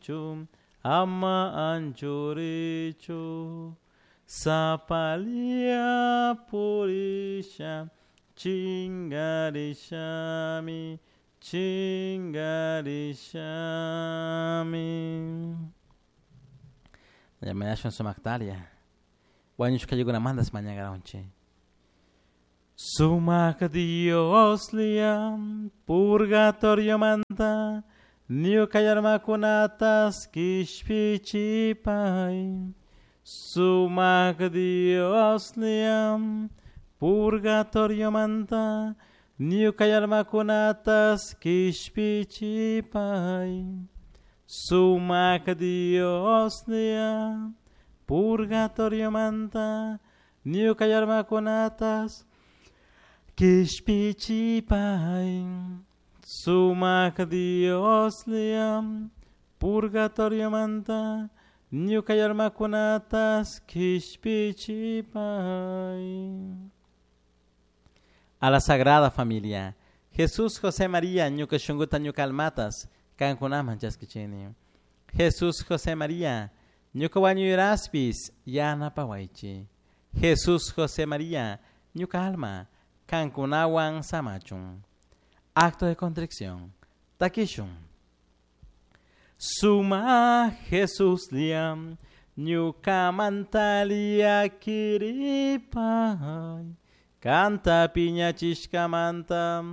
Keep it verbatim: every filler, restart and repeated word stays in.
samachum amma anchorichu sapalia purisha chingarishami chingarishami. Ya me dasho en su mactaria. Guanyo que llegó una manda se mañana garaunche. Sumak Dios liam purgatorio manda niu kayarma kunatas kishpichipai. Sumak Dios liam purgatorio manda niu kayarma kunatas kishpichipai. Sumak Dios liam purgatorio manda niu kayarma kunatas kishpichipai. Sumak Dios liam purgatorio manda niu kayarma kunatas kishpichipai. A la Sagrada Familia, Jesús, José, María, ñuka shunguta ñuka almatas, kankunaman chaskichini. Jesús, José, María, ñuka wañuyraspis, yana pawaichi. Jesús, José, María, ñuka alma, kankunawan samachun. Acto de contrición, takishun. Suma Jesús liam, ñuka mantalia kiripai. Canta piña chishkamanta